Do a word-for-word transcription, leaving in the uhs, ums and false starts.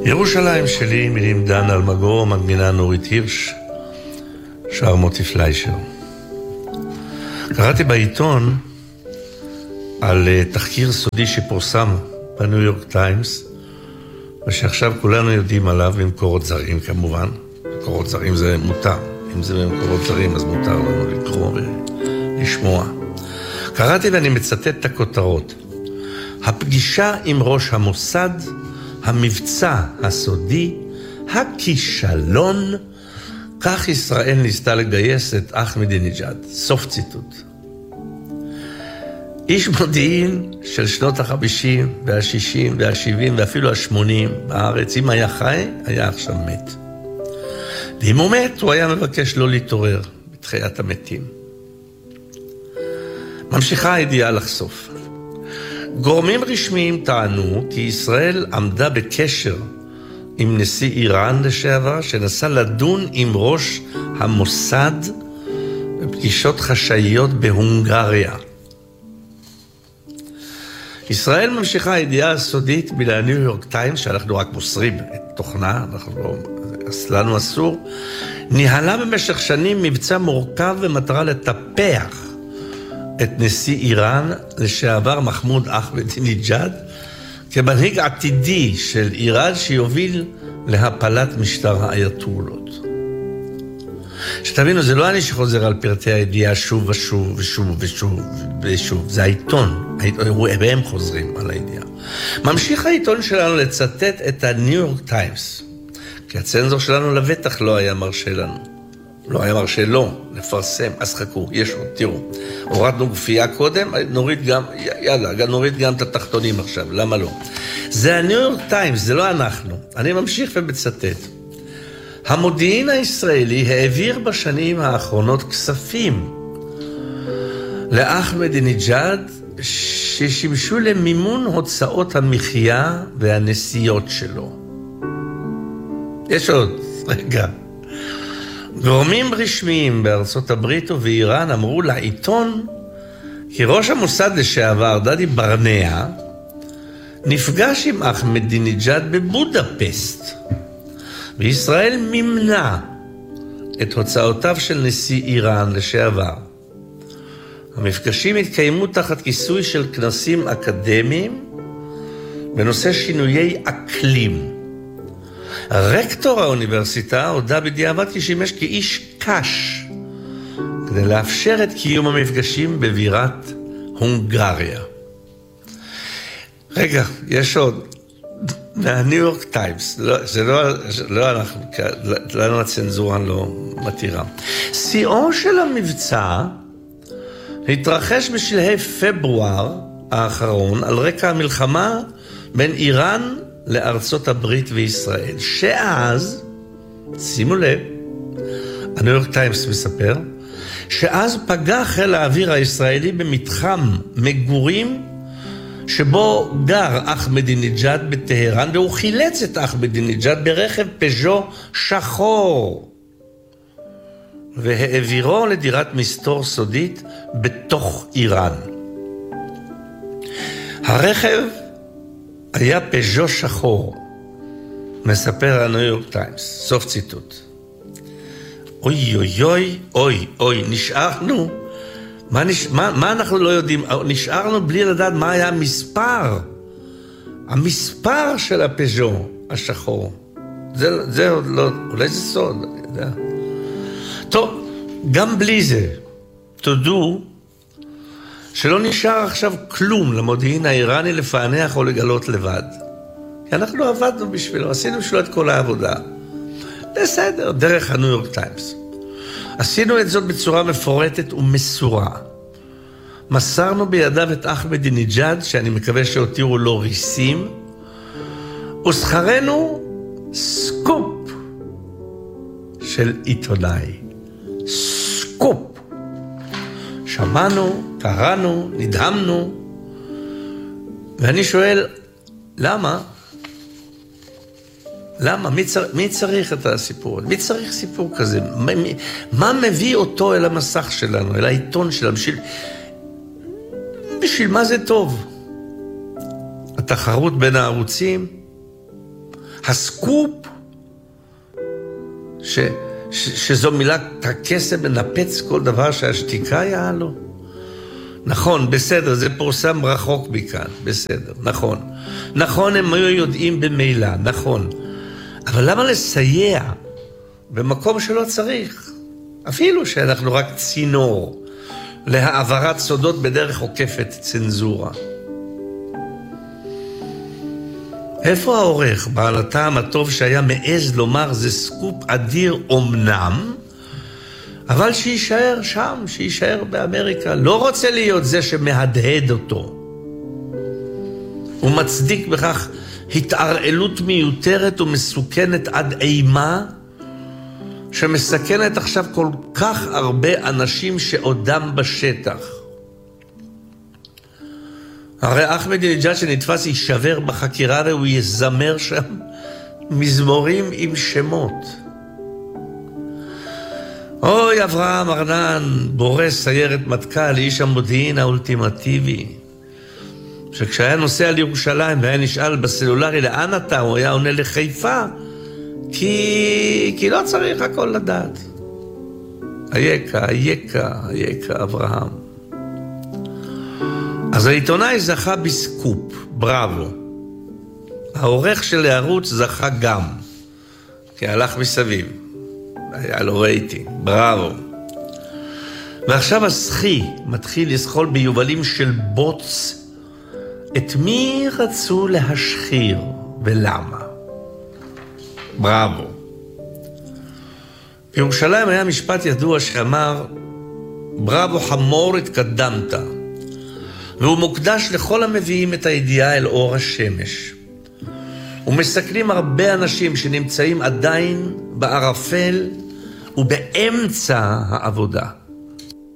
ירושלים שלי, מילים דן אלמגור, מנגינה נורית הירש, שר מוטי פליישר. קראתי בעיתון על תחקיר סודי שפורסם בניו יורק טיימס, ושעכשיו כולנו יודעים עליו במקורות זרים כמובן. מקורות זרים זה מותר, אם זה במקורות זרים אז מותר לנו לקרוא ולשמוע. קראתי ואני מצטט את הכותרות. הפגישה עם ראש המוסד, המבצע הסודי, הכישלון, כך ישראל ניסתה לגייס את אחמדינג'אד. סוף ציטוט. איש מודיעין של שנות החמישים והשישים והשבעים ואפילו השמונים בארץ, אם היה חי, היה עכשיו מת. ואם הוא מת, הוא היה מבקש לא להתעורר בתחיית המתים. ממשיכה הידיעה לחשוף. גורמים רשמיים טענו כי ישראל עמדה בקשר עם נשיא איראן לשעבר, שנסע לדון עם ראש המוסד בפגישות חשאיות בהונגריה. ישראל ממשיכה הידיעה הסודית בניו יורק טיימס, שאנחנו רק מוסרים את תוכנה, אנחנו לא, לנו אסור, ניהלה במשך שנים מבצע מורכב במטרה לטפח את נשיא איראן לשעבר מחמוד אחמדינג'אד כמנהיג עתידי של איראן שיוביל להפלת משטר האייתולות. שתבינו, זה לא אני שחוזר על פרטי הידיעה שוב ושוב ושוב ושוב ושוב, זה העיתון, והם חוזרים על הידיעה. ממשיך העיתון שלנו לצטט את הניו יורק טיימס, כי הצנזור שלנו לבטח לא היה מרשה לנו. לא היה מרשה לא לפרסם, אז חכו, יש עוד, תראו. הורדנו גפייה קודם, נוריד גם, יאללה, נוריד גם את התחתונים עכשיו, למה לא? זה הניו יורק טיימס, זה לא אנחנו. אני ממשיך ומצטט. המודיעין הישראלי העביר בשנים האחרונות כספים לאחמדינג'אד ששימשו למימון הוצאות המחיה והנסיעות שלו. יש עוד, רגע. גורמים רשמיים בארצות הברית ובאיראן אמרו לעיתון כי ראש המוסד לשעבר דדי ברנע נפגש עם אחמדינג'אד בבודפסט, וישראל מימנה את הוצאותיו של נשיא איראן לשעבר. המפגשים התקיימו תחת כיסוי של כנסים אקדמיים בנושא שינויי אקלים. רקטור האוניברסיטה הודע בדיעבד כי שימש כאיש קש כדי לאפשר את קיום המפגשים בבירת הונגריה. רגע, יש עוד. מהניו יורק טיימס, לא, זה לא, לא אנחנו, לנו הצנזורה לא מתירה. שיאו של המבצע התרחש בשלהי פברואר האחרון על רקע המלחמה בין איראן לארצות הברית וישראל, שאז, שימו לב, הניו יורק טיימס מספר, שאז פגע חיל האוויר הישראלי במתחם מגורים שבו גר אחמדינג'אד בטהרן, והוא חילץ את אחמדינג'אד ברכב פז'ו שחור, והעבירו לדירת מסתור סודית בתוך איראן. הרכב היה פז'ו שחור, מספר הניו יורק טיימס, סוף ציטוט. אוי אוי אוי אוי אוי, נשארנו, מה, נש... מה, מה אנחנו לא יודעים? נשארנו בלי לדעת מה היה המספר, המספר של הפז'ו השחור. זה, זה עוד לא, אולי זה סוד, אני יודע. טוב, גם בלי זה, תודו, שלא נשאר עכשיו כלום למודיעין האיראני לפענח או לגלות לבד. כי אנחנו עבדנו בשבילו, עשינו בשבילו את כל העבודה. בסדר, דרך הניו יורק טיימס. עשינו את זאת בצורה מפורטת ומסורה. מסרנו בידיו את אחמדינג'אד, שאני מקווה שהותירו לו ריסים, ושכרנו סקופ של עיתונאי. סקופ. שמענו, קראנו, נדהמנו, ואני שואל, למה? למה? מי, צר... מי צריך את הסיפור? מי צריך סיפור כזה? מה, מי... מה מביא אותו אל המסך שלנו, אל העיתון שלנו? בשביל... בשביל מה זה טוב? התחרות בין הערוצים, הסקופ, ש, ש, שזו מילת הקסם לנפץ כל דבר שהשתיקה היה לו. נכון, בסדר, זה פורסם רחוק מכאן, בסדר, נכון. נכון, הם היו יודעים במילא, נכון. אבל למה לסייע במקום שלא צריך? אפילו שאנחנו רק צינור להעברת סודות בדרך עוקפת צנזורה. איפה העורך, בעל הטעם הטוב שהיה מעז לומר זה סקופ אדיר אומנם, אבל שישאר שם, שישאר באמריקה, לא רוצה להיות זה שמהדהד אותו. הוא מצדיק בכך התערעלות מיותרת ומסוכנת עד אימה, שמסכנת עכשיו כל כך הרבה אנשים שעודם בשטח. הרי אחמדינג'אד שנתפס יישבר בחקירה והוא יזמר שם מזמורים עם שמות. אוי אברהם ארנן, בורא סיירת מטכ"ל, איש המודיעין האולטימטיבי, שכשהיה נוסע לירושלים והיה נשאל בסלולרי לאן אתה, הוא היה עונה לחיפה, כי, כי לא צריך הכל לדעת. איקה, איקה, איקה אברהם. אז העיתונאי זכה בסקופ, בראבו. העורך של הערוץ זכה גם, כי הלך מסביב. היה לו רייטינג, בראבו. ועכשיו הסחי מתחיל לסחול ביובלים של בוץ. את מי רצו להשחיר ולמה? בראבו. בירושלים היה משפט ידוע שאמר, בראבו חמור התקדמת. והוא מוקדש לכל המביאים את הידיעה אל אור השמש. ומסכנים הרבה אנשים שנמצאים עדיין בערפל ובאמצע העבודה.